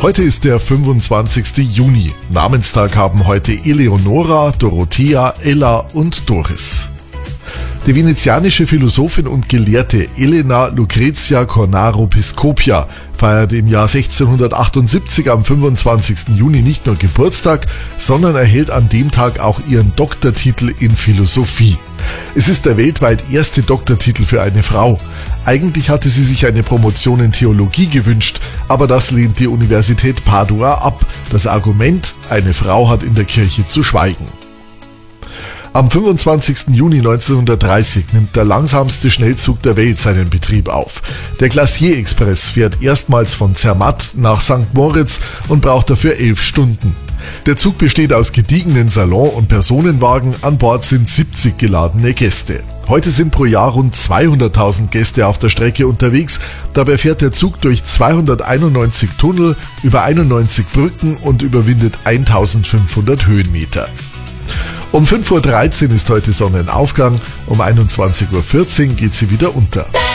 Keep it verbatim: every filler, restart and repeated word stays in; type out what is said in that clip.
Heute ist der fünfundzwanzigste Juni. Namenstag haben heute Eleonora, Dorothea, Ella und Doris. Die venezianische Philosophin und Gelehrte Elena Lucrezia Cornaro Piscopia feiert im Jahr sechzehnhundertachtundsiebzig am fünfundzwanzigsten Juni nicht nur Geburtstag, sondern erhält an dem Tag auch ihren Doktortitel in Philosophie. Es ist der weltweit erste Doktortitel für eine Frau. Eigentlich hatte sie sich eine Promotion in Theologie gewünscht, aber das lehnt die Universität Padua ab. Das Argument, eine Frau hat in der Kirche zu schweigen. Am fünfundzwanzigsten Juni neunzehnhundertdreißig nimmt der langsamste Schnellzug der Welt seinen Betrieb auf. Der Glacier Express fährt erstmals von Zermatt nach Sankt Moritz und braucht dafür elf Stunden. Der Zug besteht aus gediegenen Salon- und Personenwagen, an Bord sind siebzig geladene Gäste. Heute sind pro Jahr rund zweihunderttausend Gäste auf der Strecke unterwegs. Dabei fährt der Zug durch zweihunderteinundneunzig Tunnel, über einundneunzig Brücken und überwindet eintausendfünfhundert Höhenmeter. Um fünf Uhr dreizehn ist heute Sonnenaufgang, um einundzwanzig Uhr vierzehn geht sie wieder unter.